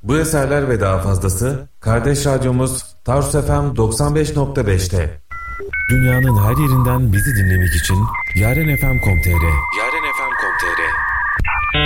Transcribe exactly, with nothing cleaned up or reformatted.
Bu eserler ve daha fazlası kardeş radyomuz Tarsus F M doksan beş nokta beş'te. Dünyanın her yerinden bizi dinlemek için yarenfm nokta com nokta tr yarenfm nokta com nokta tr